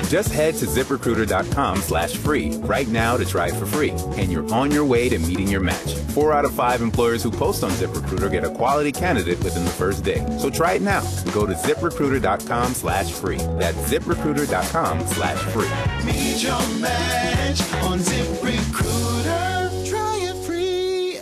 Just head to ZipRecruiter.com/free right now to try it for free, and you're on your way to meeting your match. 4 out of 5 employers who post on ZipRecruiter get a quality candidate within the first day. So try it now. Go to ZipRecruiter.com/free. That's ZipRecruiter.com/free. Meet your match on ZipRecruiter. Try it free.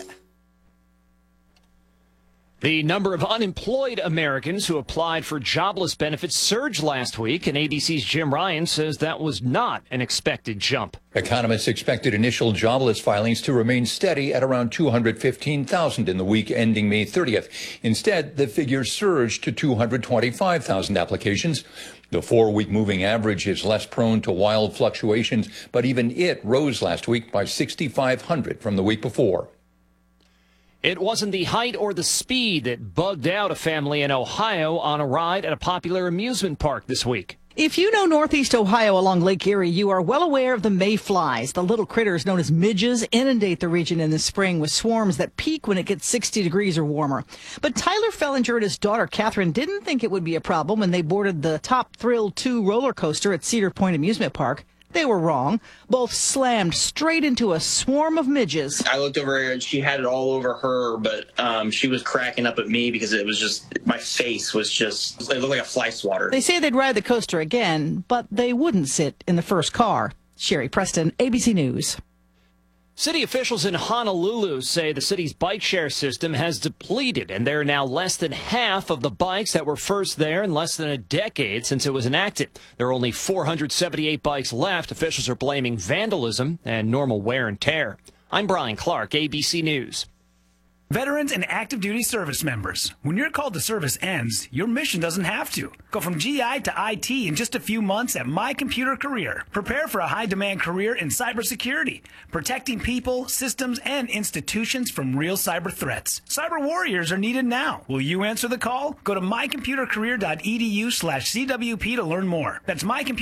The number of unemployed Americans who applied for jobless benefits surged last week, and ABC's Jim Ryan says that was not an expected jump. Economists expected initial jobless filings to remain steady at around 215,000 in the week ending May 30th. Instead, the figure surged to 225,000 applications. The 4-week moving average is less prone to wild fluctuations, but even it rose last week by 6,500 from the week before. It wasn't the height or the speed that bugged out a family in Ohio on a ride at a popular amusement park this week. If you know Northeast Ohio along Lake Erie, you are well aware of the mayflies. The little critters known as midges inundate the region in the spring with swarms that peak when it gets 60 degrees or warmer. But Tyler Fellinger and his daughter Catherine didn't think it would be a problem when they boarded the Top Thrill 2 roller coaster at Cedar Point Amusement Park. They were wrong. Both slammed straight into a swarm of midges. I looked over her and she had it all over her, but she was cracking up at me because it was just, my face was just, it looked like a fly swatter. They say they'd ride the coaster again, but they wouldn't sit in the first car. Sherry Preston, ABC News. City officials in Honolulu say the city's bike share system has depleted, and there are now less than half of the bikes that were first there in less than a decade since it was enacted. There are only 478 bikes left. Officials are blaming vandalism and normal wear and tear. I'm Brian Clark, ABC News. Veterans and active duty service members, when your call to service ends, your mission doesn't have to. Go from GI to IT in just a few months at My Computer Career. Prepare for a high-demand career in cybersecurity, protecting people, systems, and institutions from real cyber threats. Cyber warriors are needed now. Will you answer the call? Go to mycomputercareer.edu/CWP to learn more. That's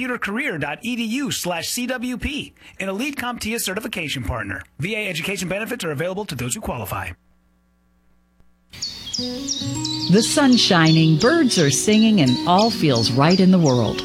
mycomputercareer.edu/CWP, an elite CompTIA certification partner. VA education benefits are available to those who qualify. The sun's shining, birds are singing, and all feels right in the world.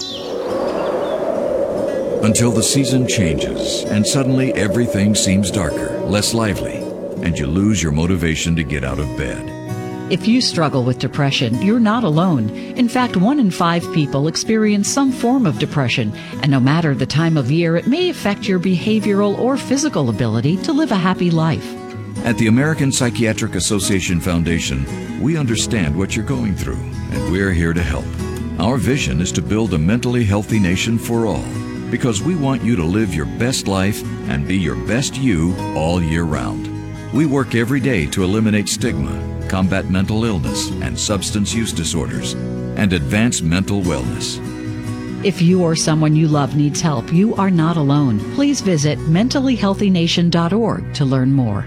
Until the season changes, and suddenly everything seems darker, less lively, and you lose your motivation to get out of bed. If you struggle with depression, you're not alone. In fact, 1 in 5 people experience some form of depression, and no matter the time of year, it may affect your behavioral or physical ability to live a happy life. At the American Psychiatric Association Foundation, we understand what you're going through, and we're here to help. Our vision is to build a mentally healthy nation for all, because we want you to live your best life and be your best you all year round. We work every day to eliminate stigma, combat mental illness and substance use disorders, and advance mental wellness. If you or someone you love needs help, you are not alone. Please visit mentallyhealthynation.org to learn more.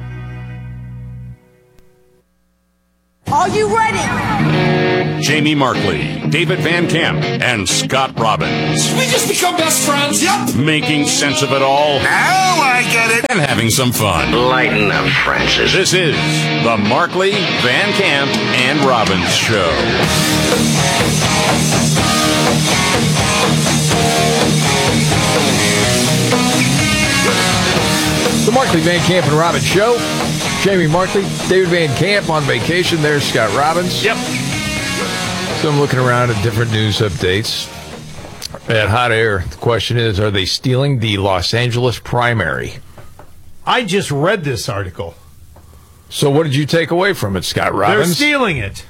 Are you ready? Jamie Markley, David Van Camp, and Scott Robbins. We just become best friends. Yep. Making sense of it all. Now I get it. And having some fun. Lighten up, Francis. This is the Markley, Van Camp, and Robbins Show. The Markley, Van Camp, and Robbins Show. Jamie Markley, David Van Camp on vacation. There's Scott Robbins. Yep. So I'm looking around at different news updates. At Hot Air, the question is, are they stealing the Los Angeles primary? I just read this article. So what did you take away from it, Scott Robbins? They're stealing it.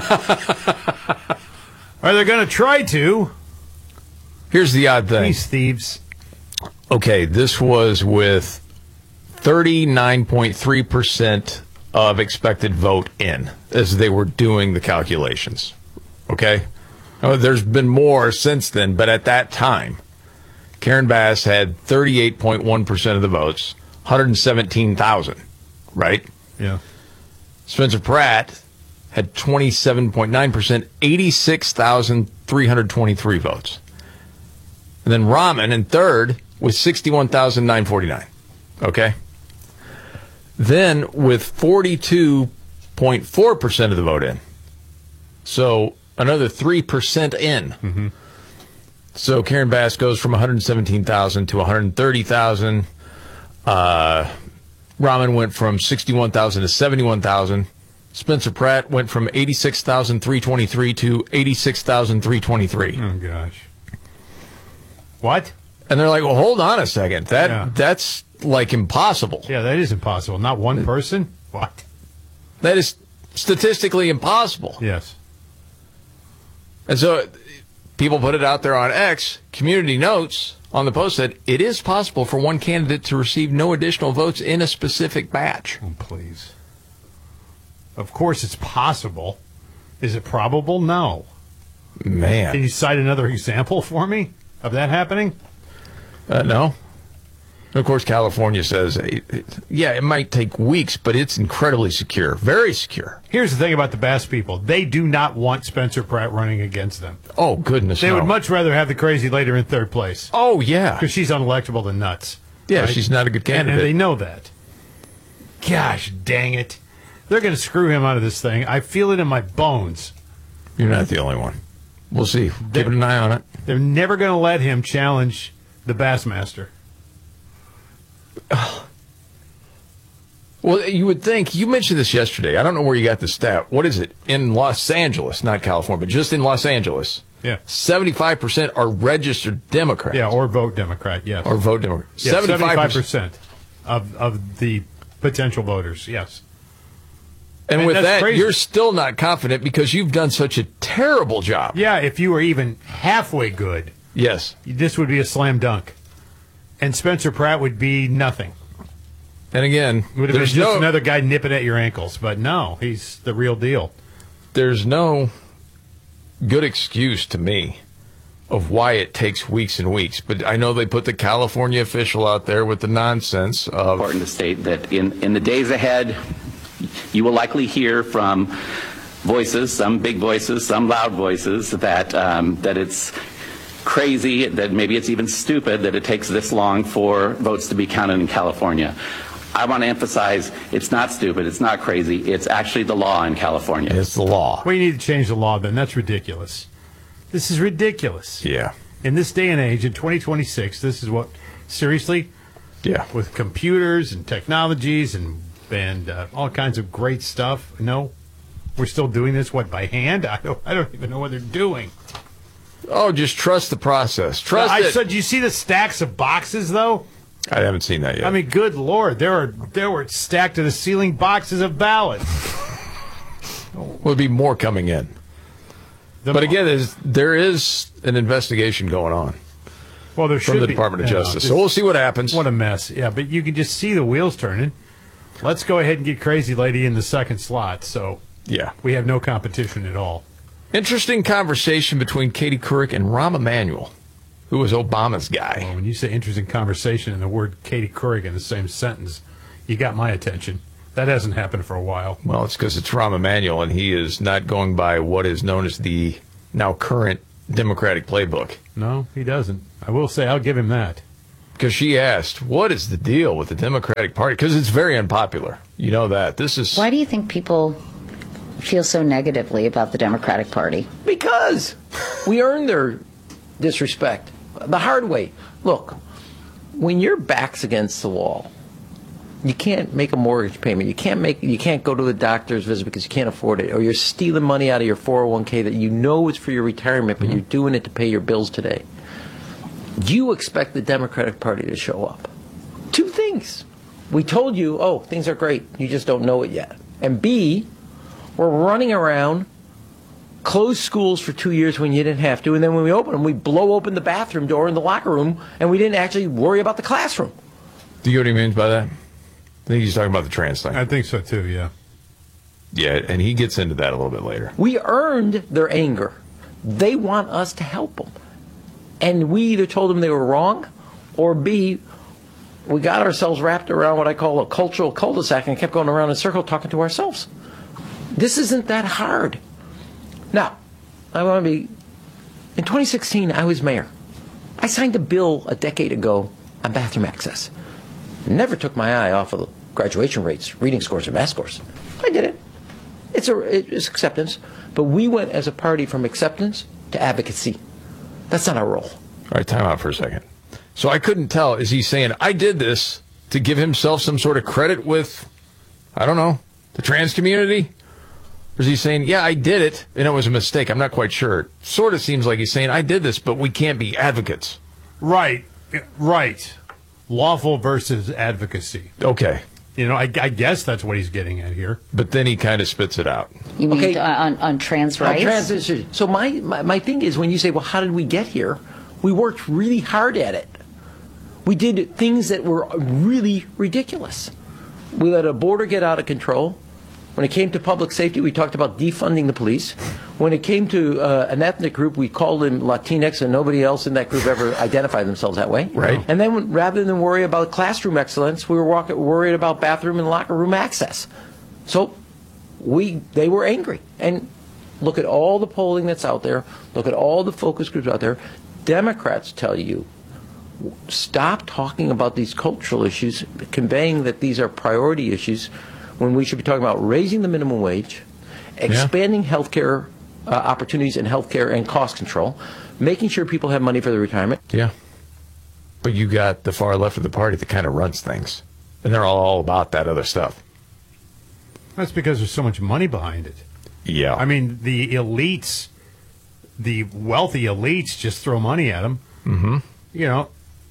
Are they going to try to? Here's the odd thing. These thieves. Okay, this was with 39.3% of expected vote in as they were doing the calculations. Okay? Now, there's been more since then, but at that time, Karen Bass had 38.1% of the votes, 117,000, right? Yeah. Spencer Pratt had 27.9%, 86,323 votes. And then Rahman in third with 61,949. Okay? Then with 42.4% of the vote in. So another 3% in. Mm-hmm. So Karen Bass goes from 117,000 to 130,000. Rahman went from 61,000 to 71,000. Spencer Pratt went from 86,323 to 86,323. Oh gosh. What? And they're like, well, hold on a second. That's like impossible. Yeah, that is impossible. Not one person? What? That is statistically impossible. Yes. And so people put it out there on X. Community Notes on the post said it is possible for one candidate to receive no additional votes in a specific batch. Oh, please. Of course it's possible. Is it probable? No. Man. Can you cite another example for me of that happening? No. Of course, California says, it might take weeks, but it's incredibly secure. Very secure. Here's the thing about the Bass people. They do not want Spencer Pratt running against them. Oh, goodness, They would much rather have the crazy lady in third place. Oh, yeah. Because she's unelectable than nuts. Yeah, right? she's not a good candidate. And they know that. Gosh, dang it. They're going to screw him out of this thing. I feel it in my bones. You're not the only one. We'll see. Keeping an eye on it. They're never going to let him challenge the Bassmaster. Well, you would think, you mentioned this yesterday. I don't know where you got the stat. What is it? In Los Angeles, not California, but just in Los Angeles. Yeah. 75% are registered Democrats. Yeah, or vote Democrat, yes. Or vote Democrat. Yeah, 75% of the potential voters, yes. And with that, crazy. you're still not confident because you've done such a terrible job. Yeah, if you were even halfway good, yes, this would be a slam dunk. And Spencer Pratt would be nothing. And again, would have been just another guy nipping at your ankles. But no, he's the real deal. There's no good excuse to me of why it takes weeks and weeks. But I know they put the California official out there with the nonsense of... Important to state that in the days ahead, you will likely hear from voices, some big voices, some loud voices, that that it's crazy, that maybe it's even stupid that it takes this long for votes to be counted in California. I want to emphasize it's not stupid, it's not crazy, it's actually the law in California. It's the law. We need to change the law, then. That's ridiculous. This is ridiculous. Yeah. In this day and age, in 2026, this is what, seriously? Yeah. With computers and technologies and all kinds of great stuff. No, we're still doing this, what, by hand? I don't even know what they're doing. Oh, just trust the process. Trust it. So, do you see the stacks of boxes, though? I haven't seen that yet. I mean, good Lord, there were stacked to the ceiling boxes of ballots. Will be more coming in. But again, there is an investigation going on. Well, there should be. From the Department of Justice. So we'll see what happens. What a mess. Yeah, but you can just see the wheels turning. Let's go ahead and get Crazy Lady in the second slot. So yeah, we have no competition at all. Interesting conversation between Katie Couric and Rahm Emanuel, who was Obama's guy. Well, when you say interesting conversation and the word Katie Couric in the same sentence, you got my attention. That hasn't happened for a while. Well, it's because it's Rahm Emanuel, and he is not going by what is known as the now current Democratic playbook. No, he doesn't. I will say I'll give him that. Because she asked, what is the deal with the Democratic Party? Because it's very unpopular. You know that. This is... Why do you think people feel so negatively about the Democratic Party? Because we earned their disrespect the hard way. Look, when your back's against the wall, you can't make a mortgage payment. You can't go to the doctor's visit because you can't afford it, or you're stealing money out of your 401k that you know is for your retirement, but you're doing it to pay your bills today. You expect the Democratic Party to show up. Two things. We told you, oh, things are great. You just don't know it yet. And B, we're running around, close schools for 2 years when you didn't have to, and then when we open them, we blow open the bathroom door in the locker room, and we didn't actually worry about the classroom. Do you know what he means by that? I think he's talking about the trans thing. I think so, too, yeah. Yeah, and he gets into that a little bit later. We earned their anger. They want us to help them. And we either told them they were wrong, or B, we got ourselves wrapped around what I call a cultural cul-de-sac and kept going around in a circle talking to ourselves. This isn't that hard. Now, I want to be... In 2016, I was mayor. I signed a bill a decade ago on bathroom access. Never took my eye off of the graduation rates, reading scores, and math scores. I did it. It's acceptance. But we went as a party from acceptance to advocacy. That's not our role. All right, time out for a second. So I couldn't tell. Is he saying, I did this to give himself some sort of credit with, I don't know, the trans community? Or is he saying, yeah, I did it, and it was a mistake? I'm not quite sure. It sort of seems like he's saying, I did this, but we can't be advocates. Right. Lawful versus advocacy. Okay. I guess that's what he's getting at here. But then he kind of spits it out. You mean on trans rights? On trans issues. So my thing is, when you say, well, how did we get here? We worked really hard at it. We did things that were really ridiculous. We let a border get out of control. When it came to public safety, we talked about defunding the police. When it came to an ethnic group, we called them Latinx, and nobody else in that group ever identified themselves that way. Right. And then rather than worry about classroom excellence, we were worried about bathroom and locker room access. So they were angry. And look at all the polling that's out there. Look at all the focus groups out there. Democrats tell you, stop talking about these cultural issues, conveying that these are priority issues, when we should be talking about raising the minimum wage, expanding health care opportunities in health care and cost control, making sure people have money for their retirement. Yeah. But you got the far left of the party that kind of runs things. And they're all about that other stuff. That's because there's so much money behind it. Yeah. I mean, the elites, the wealthy elites just throw money at them. Mm-hmm.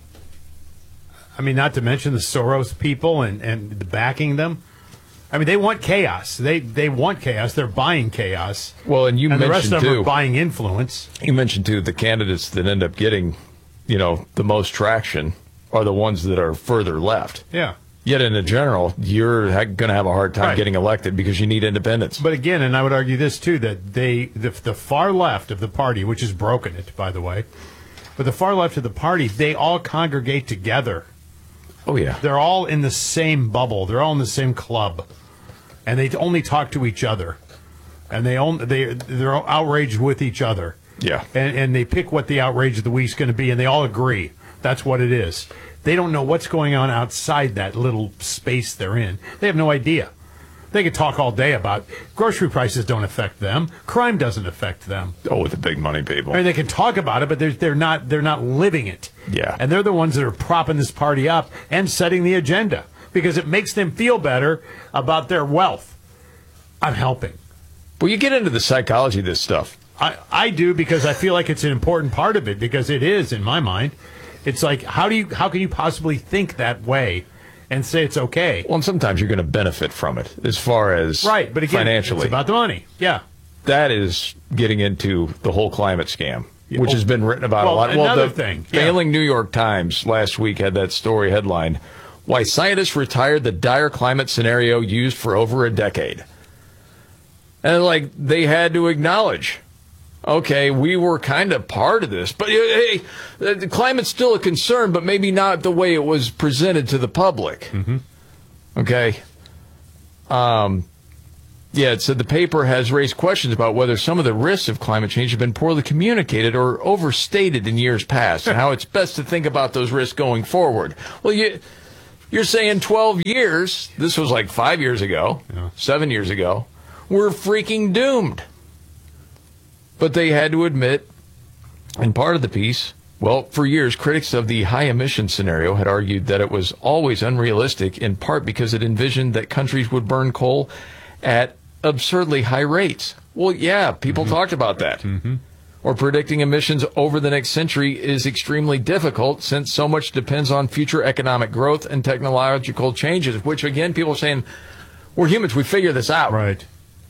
I mean, not to mention the Soros people and backing them. I mean, they want chaos. They want chaos. They're buying chaos. Well, and the rest of them too, are buying influence. You mentioned, too, the candidates that end up getting, the most traction are the ones that are further left. Yeah. Yet, in general, you're going to have a hard time getting elected because you need independence. But again, and I would argue this, too, that the far left of the party, which has broken it, by the way, but the far left of the party, they all congregate together. Oh, yeah. They're all in the same bubble. They're all in the same club. And they only talk to each other. And they're outraged with each other. Yeah. And they pick what the outrage of the week's going to be, and they all agree. That's what it is. They don't know what's going on outside that little space they're in. They have no idea. They could talk all day about grocery prices don't affect them. Crime doesn't affect them. Oh, with the big money people. I mean, they can talk about it, but they're not living it. Yeah. And they're the ones that are propping this party up and setting the agenda because it makes them feel better about their wealth. I'm helping. Well, you get into the psychology of this stuff. I do, because I feel like it's an important part of it, because it is, in my mind. It's like, how can you possibly think that way and say it's okay? Well, and sometimes you're going to benefit from it as far as right, but again, financially. It's about the money. Yeah. That is getting into the whole climate scam, which has been written about a lot. Another thing. Failing New York Times last week had that story headline, Why Scientists Retired the Dire Climate Scenario Used for Over a Decade. And they had to acknowledge, okay, we were kind of part of this, but hey, the climate's still a concern, but maybe not the way it was presented to the public. Mm-hmm. Okay. Yeah, it said the paper has raised questions about whether some of the risks of climate change have been poorly communicated or overstated in years past, and how it's best to think about those risks going forward. Well, you're saying 12 years, this was 5 years ago, 7 years ago, we're freaking doomed. But they had to admit, in part of the piece, well, for years, critics of the high emission scenario had argued that it was always unrealistic, in part because it envisioned that countries would burn coal at absurdly high rates. Well, yeah, people talked about that. Mm-hmm. Or predicting emissions over the next century is extremely difficult since so much depends on future economic growth and technological changes, which, again, people are saying, we're humans, we figure this out. Right.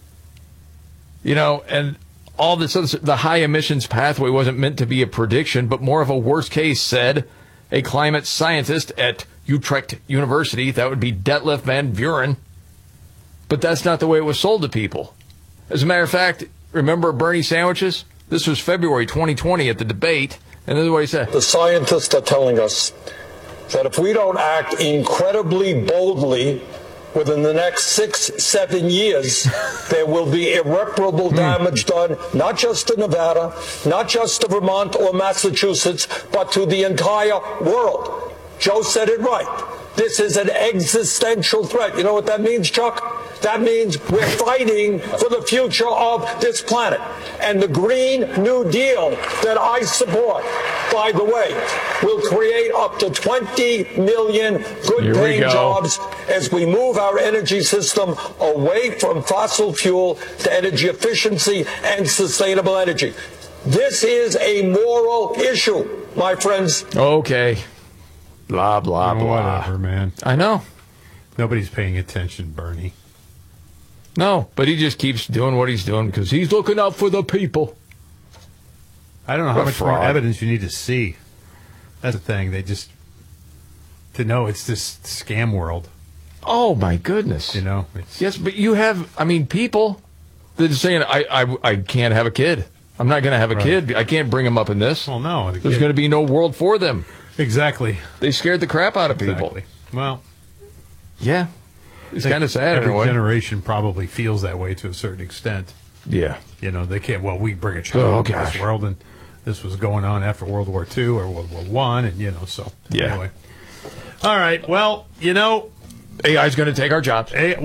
And all this other, the high emissions pathway wasn't meant to be a prediction, but more of a worst case, said a climate scientist at Utrecht University. That would be Detlef van Vuren. But that's not the way it was sold to people. As a matter of fact, remember Bernie sandwiches? This was February 2020 at the debate, and this is what he said. The scientists are telling us that if we don't act incredibly boldly within the next 6-7 years, there will be irreparable damage done, not just to Nevada, not just to Vermont or Massachusetts, but to the entire world. Joe said it right. This is an existential threat. You know what that means, Chuck? That means we're fighting for the future of this planet. And the Green New Deal that I support, by the way, will create up to 20 million good-paying jobs as we move our energy system away from fossil fuel to energy efficiency and sustainable energy. This is a moral issue, my friends. Okay. Blah, blah, blah. Whatever, man. I know. Nobody's paying attention, Bernie. No, but he just keeps doing what he's doing because he's looking out for the people. I don't know how much more evidence you need to see. That's the thing. They just, to know it's this scam world. Oh, my goodness. You know? Yes, but you have, people that are saying, I can't have a kid. I'm not going to have a kid. I can't bring them up in this. Well, no. There's going to be no world for them. Exactly. They scared the crap out of people. Well, yeah. It's kind of sad in a every way. generation probably feels that way to a certain extent. Yeah. You know, they can't, we bring a child into this world, and this was going on after World War II or World War I, and, so. Yeah. Anyway. All right. Well, AI's going to take our jobs. The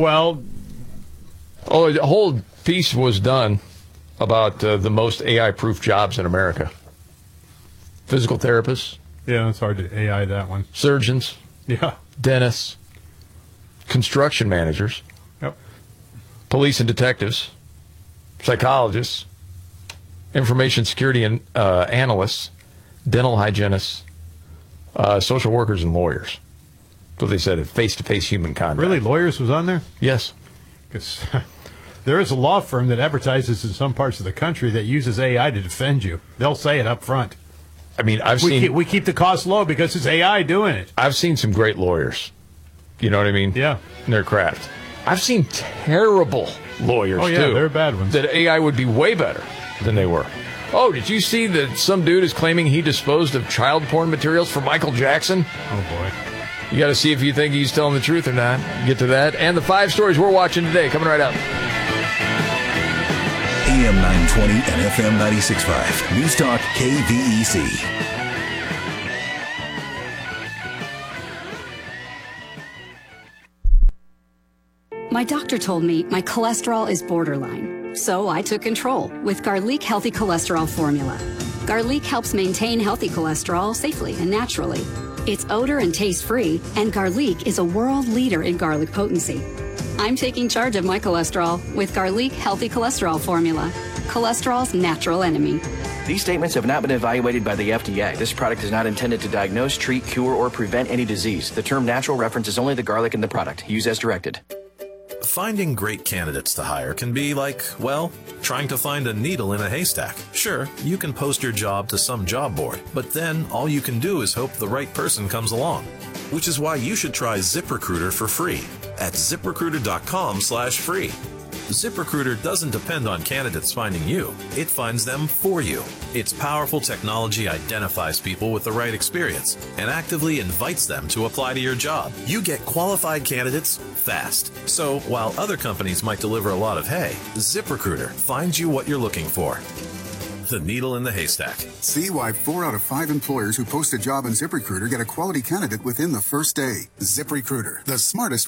whole piece was done about the most AI-proof jobs in America. Physical therapists. Yeah, it's hard to AI that one. Surgeons. Yeah. Dentists. Construction managers. Yep. Police and detectives. Psychologists. Information security and analysts. Dental hygienists. Social workers and lawyers. So they said face-to-face human contact. Really? Lawyers was on there? Yes. Because there is a law firm that advertises in some parts of the country that uses AI to defend you. They'll say it up front. We keep the cost low because it's AI doing it. I've seen some great lawyers. You know what I mean? Yeah. In their craft. I've seen terrible lawyers, too. Oh, yeah, they're bad ones. That AI would be way better than they were. Oh, did you see that some dude is claiming he disposed of child porn materials for Michael Jackson? Oh, boy. You got to see if you think he's telling the truth or not. Get to that. And the 5 stories we're watching today, coming right up. AM 920 and FM 96.5. News Talk KVEC. My doctor told me my cholesterol is borderline, so I took control with Garlic Healthy Cholesterol Formula. Garlic helps maintain healthy cholesterol safely and naturally. It's odor and taste-free, and Garlic is a world leader in garlic potency. I'm taking charge of my cholesterol with Garlic Healthy Cholesterol Formula, cholesterol's natural enemy. These statements have not been evaluated by the FDA. This product is not intended to diagnose, treat, cure, or prevent any disease. The term natural references only the garlic in the product. Use as directed. Finding great candidates to hire can be like, well, trying to find a needle in a haystack. Sure, you can post your job to some job board, but then all you can do is hope the right person comes along. Which is why you should try ZipRecruiter for free at ZipRecruiter.com/free. ZipRecruiter doesn't depend on candidates finding you. It finds them for you. Its powerful technology identifies people with the right experience and actively invites them to apply to your job. You get qualified candidates fast. So while other companies might deliver a lot of hay, ZipRecruiter finds you what you're looking for. The needle in the haystack. See why 4 out of 5 employers who post a job on ZipRecruiter get a quality candidate within the first day. ZipRecruiter, the smartest